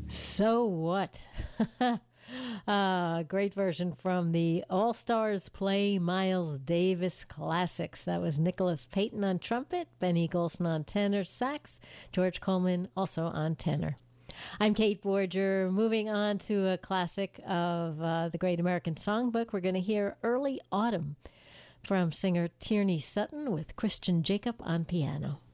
So what? Great version from the All Stars Play Miles Davis Classics. That was Nicholas Payton on trumpet, Benny Golson on tenor sax, George Coleman also on tenor. I'm Kate Borger. Moving on to a classic of the Great American Songbook, we're going to hear Early Autumn from singer Tierney Sutton with Christian Jacob on piano.